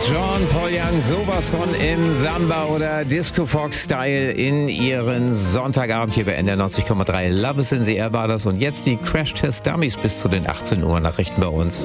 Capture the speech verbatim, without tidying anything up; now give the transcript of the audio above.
John, Paul Young, sowas von im Samba- oder Disco-Fox-Style in ihren Sonntagabend hier bei N D R neunzig Komma drei. Love is in the Air war das. Und jetzt die Crash-Test-Dummies bis zu den achtzehn Uhr Nachrichten bei uns.